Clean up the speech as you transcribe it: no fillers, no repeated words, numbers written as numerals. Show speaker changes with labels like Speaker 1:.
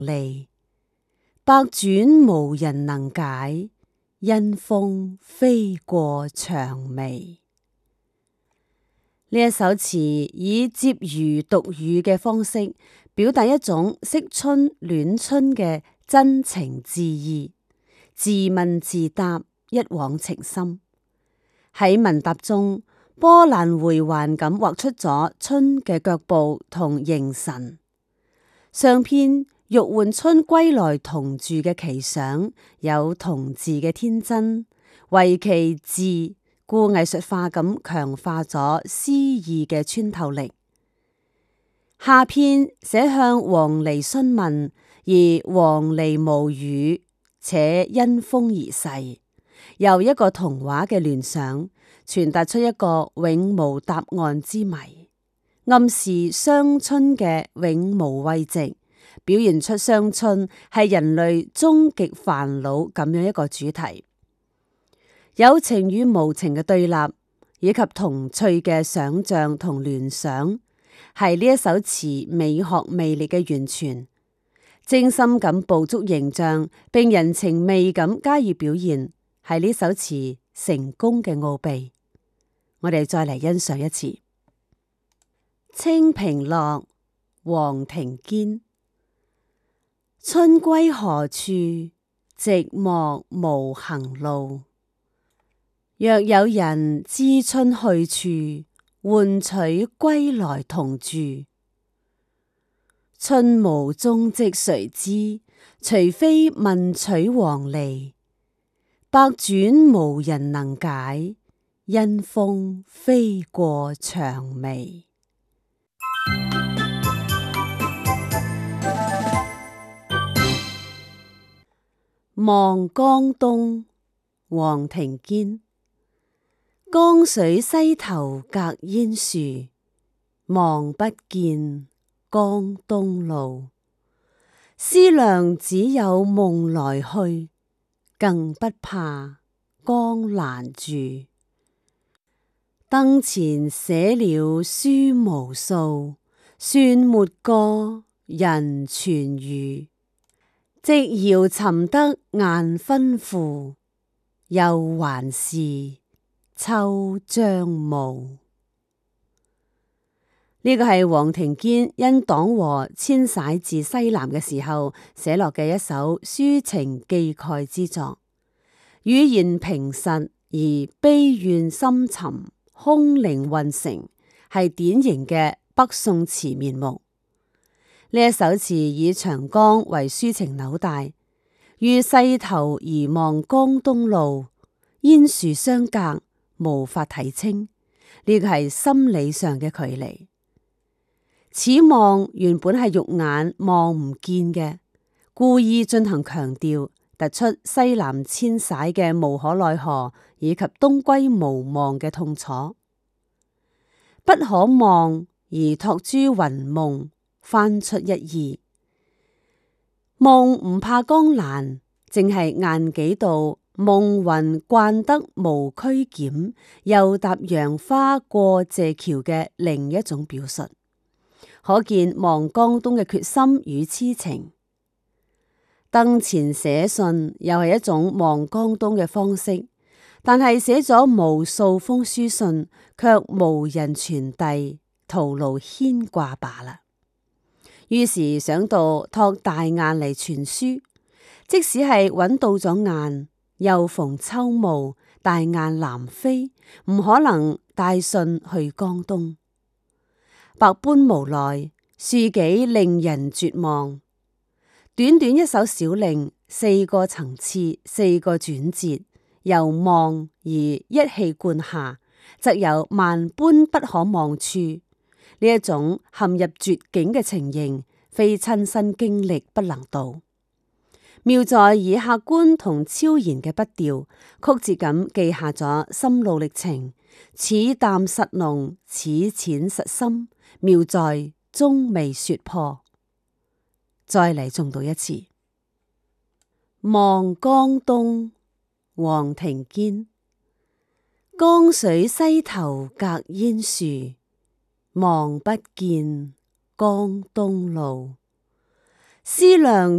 Speaker 1: 離，百轉無人能解，因風飛過薔薇。呢一首詞以接魚讀語嘅方式，表達一種惜春戀春嘅真情摯意，自問自答，一往情深。喺問答中，波瀾回環咁畫出咗春嘅腳步同形神。上片欲喚春歸來同住嘅奇想，有同治嘅天真，為其治，故藝術化咁強化咗詩意嘅穿透力。下片寫向黃鸝詢問，而黃鸝無語，且因風而逝，由一個童話嘅聯想，傳達出一個永無答案之謎，暗示傷春嘅永無慰藉，表現出傷春係人類終極煩惱咁樣一個主題。有情與無情嘅對立，以及童趣嘅想象同聯想，係呢一首詞美學魅力嘅源泉。精心咁捕捉形象，並人情味咁加以表現，係呢首詞成功嘅奧秘。我哋再嚟欣賞一次《清平樂》黃庭堅。春歸何處？寂寞無行路。若有人知春去處，喚取歸來同住。春無蹤跡誰知？除非問取黃鸝。百轉無人能解，因風飛過薔薇。望江東，黃庭堅。江水西頭隔煙樹，望不見江東路。思量只有夢來去，更不怕江難住。燈前寫了書無數，算沒個人傳語。夕遙尋得雁分付，又還是秋將暮。呢個係黃庭堅因黨和遷徙至西南嘅時候寫落嘅一首抒情寄慨之作，語言平實而悲怨深沉，空靈混成，係典型嘅北宋詞面目。呢一首詞以長江為抒情紐帶，於西頭而望江東路，煙樹相隔，無法睇清，呢個係心理上嘅距離。此望原本係肉眼望唔見嘅，故意進行強調，突出西南遷徙嘅無可奈何，以及東歸無望嘅痛楚。不可望而託諸雲夢，翻出一意。夢唔怕江難，正係雁幾度夢雲慣得無拘檢，又踏楊花過謝橋嘅另一種表述。可見望江東嘅決心與痴情。燈前寫信又係一種望江東嘅方式，但係寫咗無數封書信，卻無人傳遞，徒勞牽掛罷啦。於是想到託大雁嚟傳書，即使係揾到咗雁，又逢秋暮，大雁南飛，唔可能帶信去江東。百般無奈，庶幾令人絕望。短短一首小令，4個層次，4個轉折，由望而一氣貫下，則有萬般不可望處。呢一種陷入絕境嘅情形，非親身經歷不能道。妙在以客觀同超然嘅筆調，曲折咁記下咗心路歷程，似淡實濃，似淺實深。妙在終未說破。再嚟重讀一次。望江東，黃庭堅。江水西頭隔煙樹，望不見江東路。思量